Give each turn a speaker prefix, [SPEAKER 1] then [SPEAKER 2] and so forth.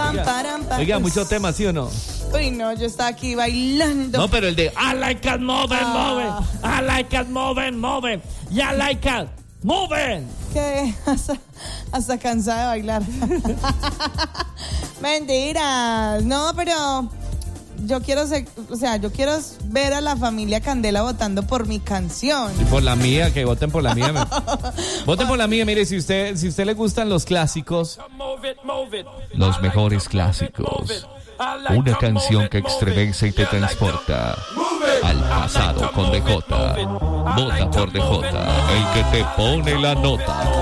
[SPEAKER 1] Oiga, mucho tema, ¿sí o no?
[SPEAKER 2] Uy, no, yo estaba aquí bailando.
[SPEAKER 1] No, pero el de I like it moving, I like it moving, ya like it moving.
[SPEAKER 2] Que hasta cansada de bailar. Mentiras. No, pero yo quiero ver a la familia Candela votando por mi canción.
[SPEAKER 1] Y por la mía, que voten por la mía. Voten por la mía. Mire, si usted le gustan los clásicos, los mejores clásicos, una canción que estremece y te transporta al pasado con DJ. Vota por DJ, el que te pone la nota.